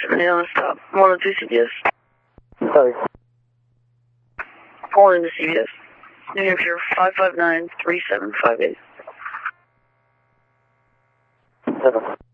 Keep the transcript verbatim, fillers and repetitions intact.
seven eight on the stop. one oh two C B S. Sorry. Calling to C B S. New Hampshire five five nine three seven five eight. Seven.